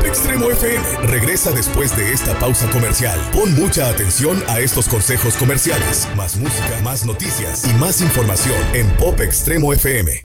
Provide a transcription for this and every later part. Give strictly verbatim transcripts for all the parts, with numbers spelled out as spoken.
Extremo F M regresa después de esta pausa comercial. Pon mucha atención a estos consejos comerciales. Más música, más noticias y más información en Pop Extremo F M.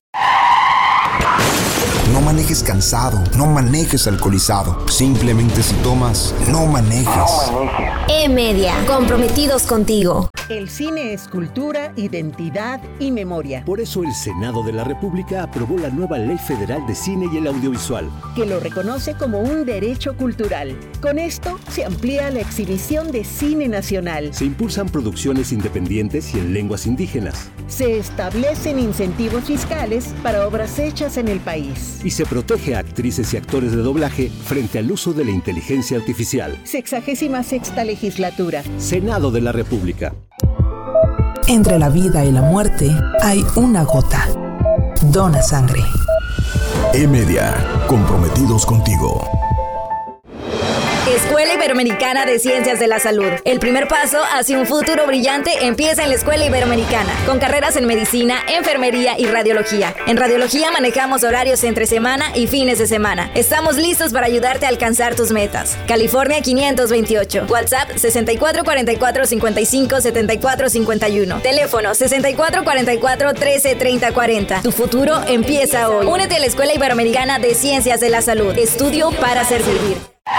No manejes cansado, no manejes alcoholizado. Simplemente si tomas, no manejes. No manejes. E-Media, comprometidos contigo. El cine es cultura, identidad y memoria. Por eso el Senado de la República aprobó la nueva Ley Federal de Cine y el Audiovisual, que lo reconoce como un derecho cultural. Con esto se amplía la exhibición de cine nacional. Se impulsan producciones independientes y en lenguas indígenas. Se establecen incentivos fiscales para obras hechas en el país. Y se protege a actrices y actores de doblaje frente al uso de la inteligencia artificial. Sexagésima sexta legislatura. Senado de la República. Entre la vida y la muerte hay una gota. Dona sangre. E-Media, comprometidos contigo. Escuela Iberoamericana de Ciencias de la Salud. El primer paso hacia un futuro brillante empieza en la Escuela Iberoamericana, con carreras en medicina, enfermería y radiología. En radiología manejamos horarios entre semana y fines de semana. Estamos listos para ayudarte a alcanzar tus metas. California quinientos veintiocho. WhatsApp sesenta y cuatro cuarenta y cuatro cincuenta y cinco setenta y cuatro cincuenta y uno. Teléfono sesenta y cuatro cuarenta y cuatro trece treinta cuarenta. Tu futuro empieza hoy. Únete a la Escuela Iberoamericana de Ciencias de la Salud. Estudio para servir.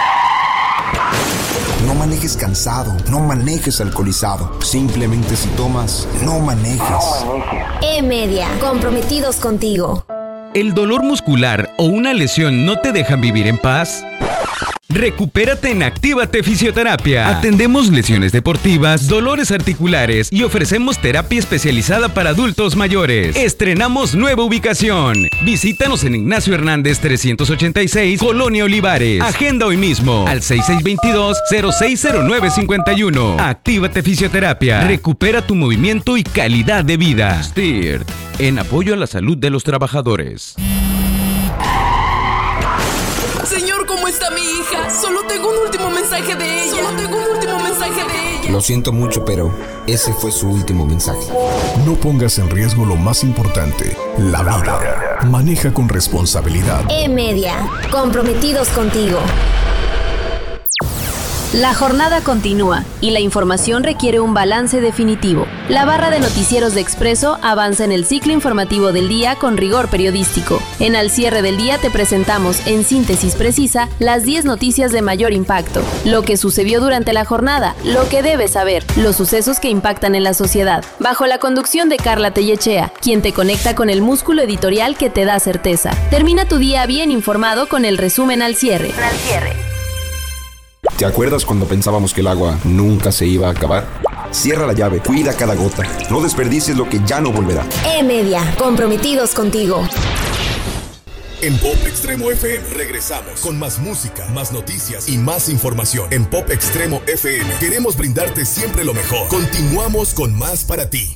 No manejes cansado, no manejes alcoholizado. Simplemente si tomas, no manejes. No manejes. E-Media, comprometidos contigo. ¿El dolor muscular o una lesión no te dejan vivir en paz? Recupérate en Actívate Fisioterapia. Atendemos lesiones deportivas, dolores articulares y ofrecemos terapia especializada para adultos mayores. Estrenamos nueva ubicación. Visítanos en Ignacio Hernández trescientos ochenta y seis, Colonia Olivares. Agenda hoy mismo al seis seis dos dos, cero seis cero nueve cinco uno. Actívate Fisioterapia. Recupera tu movimiento y calidad de vida. S T I R T, en apoyo a la salud de los trabajadores. Señor, ¿cómo está mi hija? Solo tengo un último mensaje de ella. Solo tengo un último mensaje de ella. Lo siento mucho, pero ese fue su último mensaje. No pongas en riesgo lo más importante, la vida. Maneja con responsabilidad. E-Media, comprometidos contigo. La jornada continúa y la información requiere un balance definitivo. La barra de noticieros de Expreso avanza en el ciclo informativo del día con rigor periodístico. En Al Cierre del Día te presentamos, en síntesis precisa, las diez noticias de mayor impacto, lo que sucedió durante la jornada, lo que debes saber, los sucesos que impactan en la sociedad, bajo la conducción de Carla Tellechea, quien te conecta con el músculo editorial que te da certeza. Termina tu día bien informado con el resumen Al Cierre. Al Cierre. ¿Te acuerdas cuando pensábamos que el agua nunca se iba a acabar? Cierra la llave, cuida cada gota. No desperdicies lo que ya no volverá. E-Media, comprometidos contigo. En Pop Extremo F M regresamos con más música, más noticias y más información. En Pop Extremo F M queremos brindarte siempre lo mejor. Continuamos con más para ti.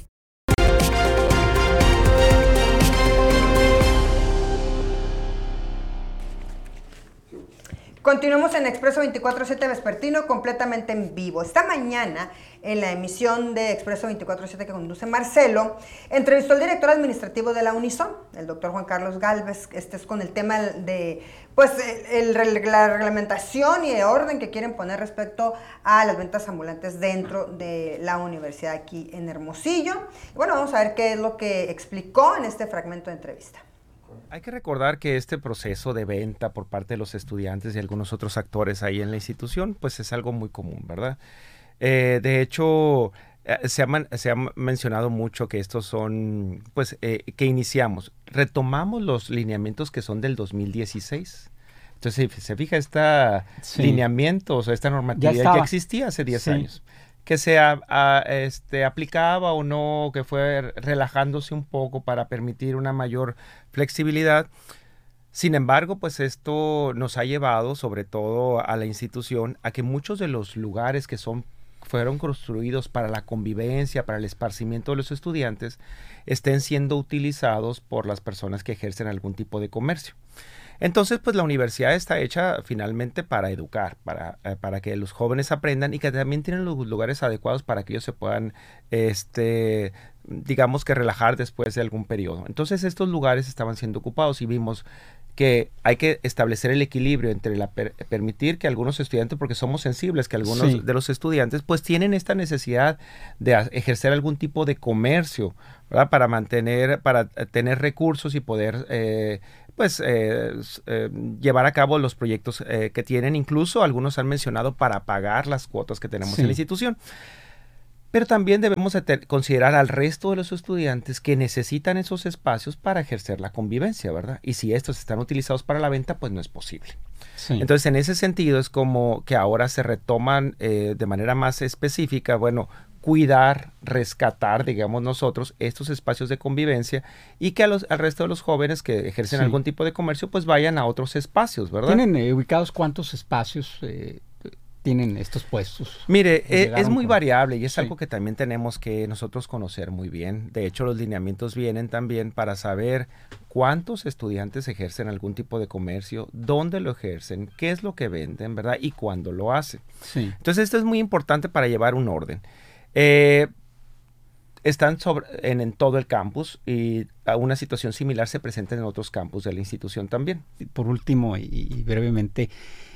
Continuamos en Expreso veinticuatro siete Vespertino, completamente en vivo. Esta mañana, en la emisión de Expreso veinticuatro siete que conduce Marcelo, entrevistó al director administrativo de la Unison, el doctor Juan Carlos Gálvez. Este es con el tema de pues, el, el, la reglamentación y el orden que quieren poner respecto a las ventas ambulantes dentro de la universidad aquí en Hermosillo. Y bueno, vamos a ver qué es lo que explicó en este fragmento de entrevista. Hay que recordar que este proceso de venta por parte de los estudiantes y algunos otros actores ahí en la institución, pues es algo muy común, ¿verdad? Eh, de hecho, eh, se, ha man, se ha mencionado mucho que estos son, pues, eh, que iniciamos. Retomamos los lineamientos que son del dos mil dieciséis. Entonces, si se fija, este sí. lineamiento, o sea, esta normatividad ya, ya existía hace diez sí. años. Que se a, a, este, aplicaba o no, que fue relajándose un poco para permitir una mayor flexibilidad. Sin embargo, pues esto nos ha llevado, sobre todo a la institución, a que muchos de los lugares que son, fueron construidos para la convivencia, para el esparcimiento de los estudiantes, estén siendo utilizados por las personas que ejercen algún tipo de comercio. Entonces, pues la universidad está hecha finalmente para educar, para, eh, para que los jóvenes aprendan y que también tienen los lugares adecuados para que ellos se puedan, este, digamos que relajar después de algún periodo. Entonces, estos lugares estaban siendo ocupados y vimos que hay que establecer el equilibrio entre la per permitir que algunos estudiantes, porque somos sensibles, que algunos sí. de los estudiantes pues tienen esta necesidad de ejercer algún tipo de comercio, ¿verdad? Para mantener, para tener recursos y poder eh, pues eh, eh, llevar a cabo los proyectos eh, que tienen. Incluso algunos han mencionado para pagar las cuotas que tenemos sí. en la institución. Pero también debemos considerar al resto de los estudiantes que necesitan esos espacios para ejercer la convivencia, ¿verdad? Y si estos están utilizados para la venta, pues no es posible. Sí. Entonces, en ese sentido, es como que ahora se retoman eh, de manera más específica, bueno, cuidar, rescatar, digamos nosotros, estos espacios de convivencia y que a los, al resto de los jóvenes que ejercen sí. algún tipo de comercio, pues vayan a otros espacios, ¿verdad? ¿Tienen eh, ubicados cuántos espacios eh, tienen estos puestos? Mire, eh, es muy con... variable y es sí. algo que también tenemos que nosotros conocer muy bien. De hecho, los lineamientos vienen también para saber cuántos estudiantes ejercen algún tipo de comercio, dónde lo ejercen, qué es lo que venden, ¿verdad? Y cuándo lo hacen. Sí. Entonces, esto es muy importante para llevar un orden. Eh, están sobre, en, en todo el campus y una situación similar se presenta en otros campus de la institución también. Por último, y, y brevemente,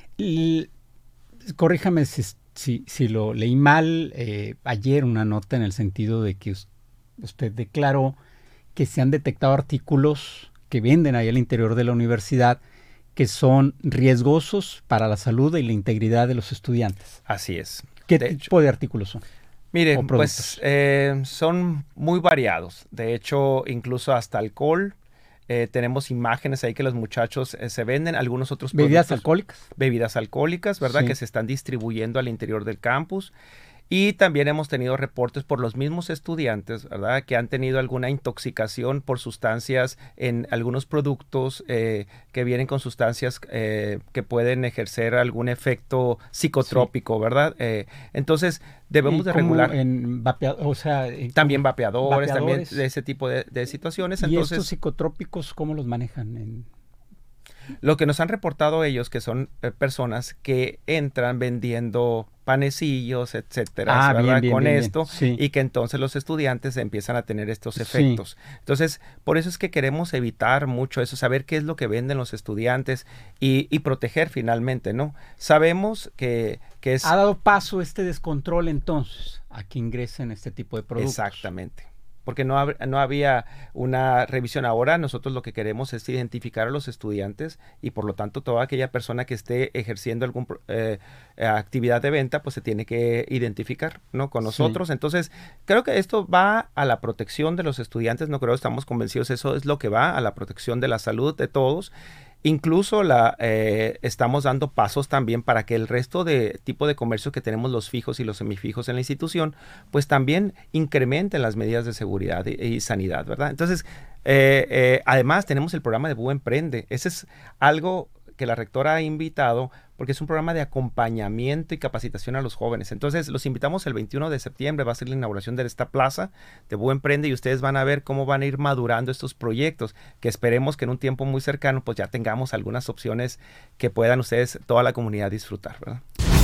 y, corríjame si, si, si lo leí mal, eh, ayer una nota en el sentido de que usted declaró que se han detectado artículos que venden ahí al interior de la universidad que son riesgosos para la salud y la integridad de los estudiantes. Así es. ¿Qué de tipo hecho. de artículos son? Mire, pues eh, son muy variados. De hecho, incluso hasta alcohol. Eh, tenemos imágenes ahí que los muchachos eh, se venden, algunos otros bebidas productos, alcohólicas. Bebidas alcohólicas, ¿verdad? Sí. Que se están distribuyendo al interior del campus. Y también hemos tenido reportes por los mismos estudiantes, ¿verdad? Que han tenido alguna intoxicación por sustancias en algunos productos eh, que vienen con sustancias eh, que pueden ejercer algún efecto psicotrópico, sí. ¿verdad? Eh, entonces, debemos de regular. En vapea, o sea, en también vapeadores, vapeadores, también de ese tipo de, de situaciones. ¿Y entonces, estos psicotrópicos cómo los manejan? En... Lo que nos han reportado ellos, que son eh, personas que entran vendiendo panecillos, etcétera, ah, ¿verdad? Bien, bien, con bien, esto, bien. Sí. Y que entonces los estudiantes empiezan a tener estos efectos. Sí. Entonces, por eso es que queremos evitar mucho eso, saber qué es lo que venden los estudiantes y, y proteger finalmente, ¿no? Sabemos que, que es... Ha dado paso este descontrol entonces a que ingresen este tipo de productos. Exactamente. Porque no, hab no había una revisión. Ahora nosotros lo que queremos es identificar a los estudiantes y por lo tanto toda aquella persona que esté ejerciendo alguna eh, actividad de venta pues se tiene que identificar, ¿no? Con nosotros. Sí. Entonces creo que esto va a la protección de los estudiantes, no creo, estamos convencidos, eso es lo que va a la protección de la salud de todos. Incluso la, eh, estamos dando pasos también para que el resto de tipo de comercio que tenemos, los fijos y los semifijos en la institución, pues también incrementen las medidas de seguridad y, y sanidad, ¿verdad? Entonces, eh, eh, además tenemos el programa de Búho Emprende. Ese es algo que la rectora ha invitado porque es un programa de acompañamiento y capacitación a los jóvenes. Entonces, los invitamos el veintiuno de septiembre, va a ser la inauguración de esta plaza de Búho Emprende y ustedes van a ver cómo van a ir madurando estos proyectos, que esperemos que en un tiempo muy cercano pues ya tengamos algunas opciones que puedan ustedes, toda la comunidad, disfrutar, ¿verdad?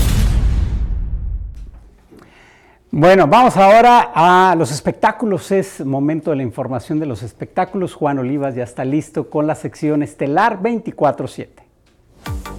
Bueno, vamos ahora a los espectáculos. Es momento de la información de los espectáculos. Juan Olivas ya está listo con la sección estelar veinticuatro siete.